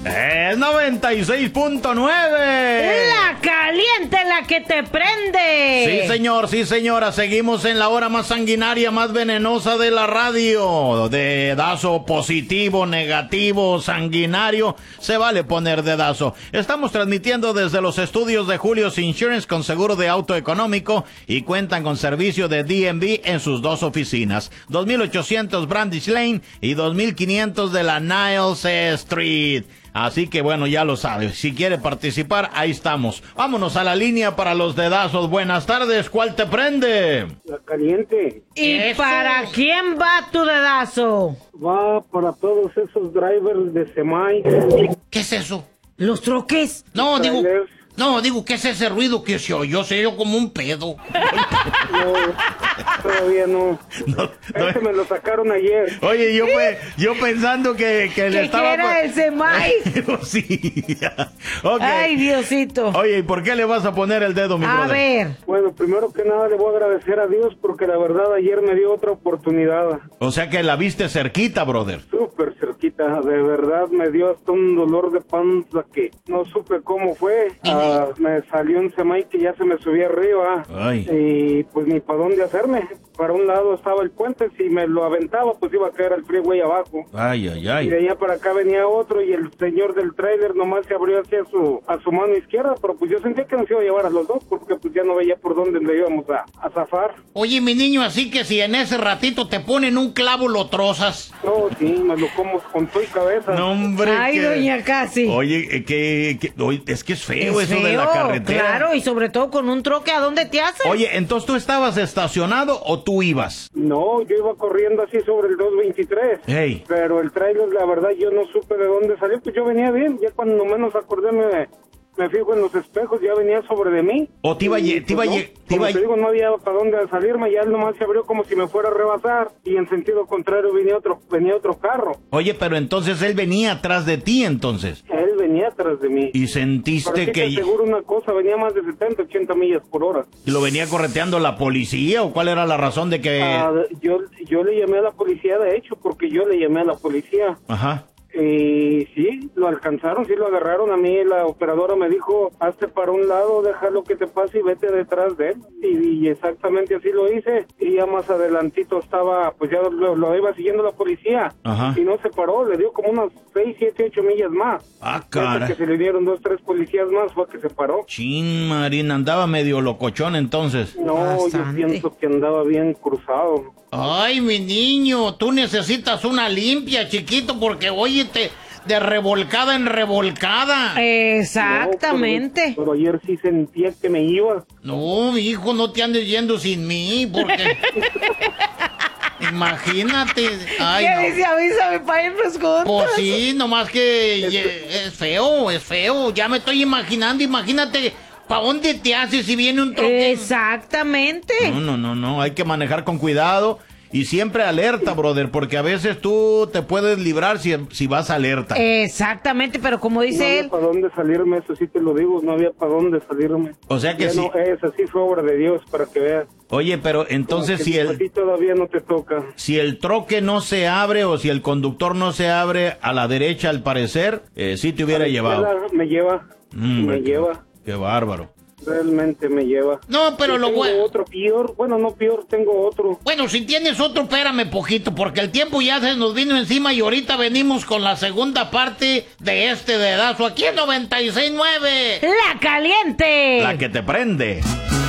Es 96.9. La caliente, la que te prende. Sí, señor, sí, señora. Seguimos en la hora más sanguinaria, más venenosa de la radio. Dedazo positivo, negativo, sanguinario. Se vale poner dedazo. Estamos transmitiendo desde los estudios de Julio's Insurance con seguro de auto económico y cuentan con servicio de DMV en sus dos oficinas. 2800 Brandish Lane y 2500 de la Niles Street. Así que bueno, ya lo sabes. Si quiere participar, ahí estamos. Vámonos a la línea para los dedazos. Buenas tardes, ¿cuál te prende? La caliente. ¿Y Eso. para quién va tu dedazo? Va para todos esos drivers de semi. ¿Qué es eso? ¿Los troques? No, trailers. digo, ¿qué es ese ruido que se oyó? Se oyó como un pedo. No, todavía no. Ese me lo sacaron ayer. Oye, yo pensando que le estaba... ¿Que era el semai? Sí. Okay. Ay, Diosito. Oye, ¿y por qué le vas a poner el dedo, mi A brother? ver. Bueno, primero que nada le voy a agradecer a Dios porque la verdad ayer me dio otra oportunidad. O sea que la viste cerquita, brother. Súper cerquita, de verdad me dio hasta un dolor de panza que no supe cómo fue. Me salió un semai que ya se me subía arriba. Ay. Y pues ni para dónde hacerme. Para un lado estaba el puente, si me lo aventaba pues iba a caer al freeway abajo. Ay. Y de allá para acá venía otro y el señor del trailer nomás se abrió hacia a su mano izquierda, pero pues yo sentía que nos iba a llevar a los dos porque pues ya no veía por dónde le íbamos a zafar. Oye, mi niño, así que si en ese ratito te ponen un clavo, lo trozas. No, sí, me lo como con todo y cabeza. No, hombre. Ay, doña Casi. Oye, oye, es que es feo Es eso de la feo, carretera. Claro, y sobre todo con un troque, ¿a dónde te haces? Oye, entonces tú estabas estacionado o tú ibas. No, yo iba corriendo así sobre el 223. Hey. Pero el trailer, la verdad, yo no supe de dónde salió, pues yo venía bien. Ya cuando menos acordé me fijo en los espejos, ya venía sobre de mí. O te iba Como te digo, no había para dónde salirme, ya él nomás se abrió como si me fuera a rebasar y en sentido contrario venía otro carro. Oye, pero entonces él venía atrás de ti, entonces. Él venía atrás de mí. Y sentiste Pero sí te que aseguro una cosa, venía más de 70, 80 millas por hora. lo venía correteando la policía, o cuál era la razón de que... Yo le llamé a la policía, de hecho, porque yo le llamé a la policía. Ajá. Sí, lo alcanzaron, sí lo agarraron. A mí la operadora me dijo, hazte para un lado, deja lo que te pase y vete detrás de él. Y exactamente así lo hice. Y ya más adelantito estaba, pues ya lo iba siguiendo la policía. Ajá. Y no se paró, le dio como unas 6, 7, 8 millas más. Ah, Hasta cara. que se le dieron 2, 3 policías más fue que se paró. Chin, Marina, andaba medio locochón entonces. No, Bastante. yo pienso que andaba bien cruzado. Ay, mi niño, tú necesitas una limpia, chiquito, porque óyete, de revolcada en revolcada. Exactamente. No, pero ayer sí sentía que me iba. No, hijo, no te andes yendo sin mí, porque... Imagínate. Ay, ¿Qué no. dice? Avísame para irnos juntos. Pues sí, nomás que es feo. Ya me estoy imaginando, imagínate, ¿para dónde te haces si viene un troque? Exactamente. No, hay que manejar con cuidado y siempre alerta, brother, porque a veces tú te puedes librar si vas alerta. Exactamente, pero como No dice había él, para dónde salirme, eso sí te lo digo, no había para dónde salirme. O sea que Ya sí. no es, así fue obra de Dios, para que veas. Oye, pero entonces Como que a ti todavía no te toca. si el troque no se abre o si el conductor no se abre a la derecha, al parecer, sí te hubiera A la llevado. izquierda Me lleva, me lleva, Qué bárbaro. realmente me lleva. No, pero Y lo tengo bueno... otro peor, bueno, no peor, tengo otro. Bueno, si tienes otro, espérame poquito, porque el tiempo ya se nos vino encima y ahorita venimos con la segunda parte de este dedazo aquí en 96.9. ¡La caliente! La que te prende.